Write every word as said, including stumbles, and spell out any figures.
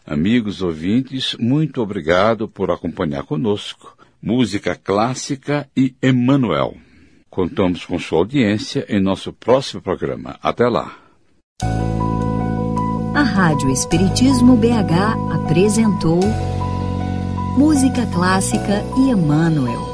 Amigos ouvintes, muito obrigado por acompanhar conosco Música Clássica e Emmanuel. Contamos com sua audiência em nosso próximo programa. Até lá. A Rádio Espiritismo B H apresentou Música Clássica e Emmanuel.